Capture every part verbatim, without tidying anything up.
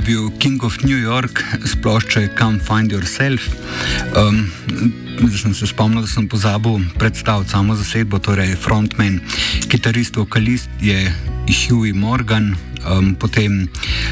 bil King of New York s plošče Come Find Yourself. Um, zdaj sem se spomnil, da sem pozabil predstaviti samo zasedbo, torej frontman, kitarist, vokalist je Huey Morgan, um, potem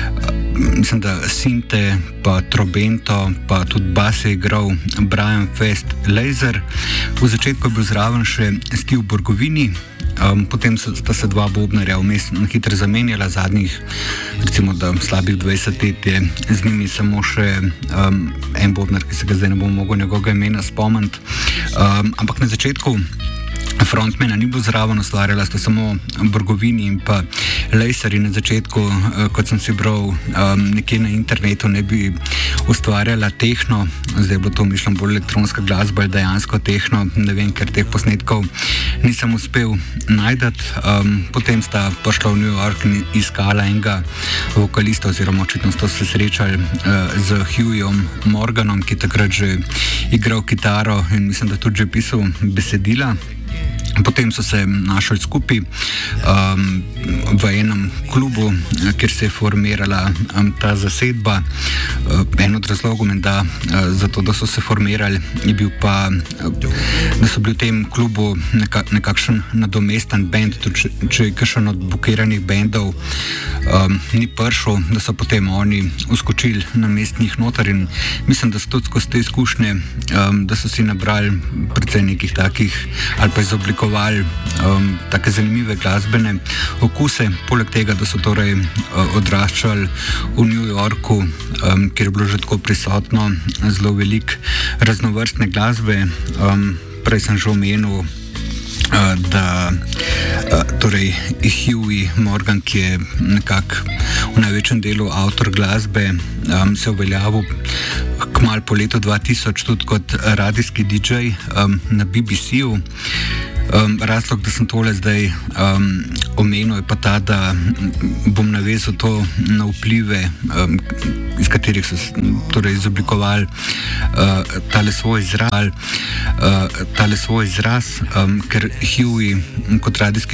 mislim, da sinte, pa trobento, pa tudi bas je igral Brian Fest Laser. V začetku je bil zraven še Steve Borgovini, um, potem sta se dva bobnarja vmes na hitro zamenjala, zadnjih recimo da slabih dvajset let je z njimi samo še um, en bobnar, ki se ga zdaj ne bom mogel njegovega imena spomniti. Um, ampak na začetku frontmana ni bil zraven, ustvarjala sta samo Borgovini in pa Laser in na začetku, kot sem si bral um, nekje na internetu, ne bi ustvarjala tehno, zdaj je bilo to mišljeno bolj elektronska glasba ali dejansko tehno, ne vem, ker teh posnetkov nisem uspel najdati. Um, potem sta prišla v New York in iskala enega vokalista oziroma očitno sta se srečali uh, z Hueyom Morganom, ki takrat že igral kitaro in mislim, da tudi že pisal besedila. Potem so se našli skupaj um, v enem klubu, kjer se je formirala um, ta zasedba. Uh, en od razlogov menda uh, za to, da so se formirali, je bil pa, uh, da so bili v tem klubu neka, nekakšen nadomesten band, tudi če, če je kakšen od bukiranih bendov um, ni prišel, da so potem oni uskočili na mestnih notar in mislim, da so tudi skozi te izkušnje, um, da so si nabrali predvsej nekih takih ali pa izoblikovali Um, take zanimive glasbene okuse, poleg tega, da so torej uh, odraščali v New Yorku, um, kjer je bilo že tako prisotno zelo veliko raznovrstne glasbe. Um, prej sem že omenil, uh, da uh, torej Huey Morgan, ki je nekako v največjem delu avtor glasbe, um, se uveljavil kmalu po letu dva tisoč tudi kot radijski didžej um, na B B C-ju. Um, razlog, da sem tole zdaj um, omenil, je pa ta, da bom navezal to na vplive, um, iz katerih so torej izoblikovali uh, tale svoj izraz, uh, tale svoj izraz um, ker Huey kot radijski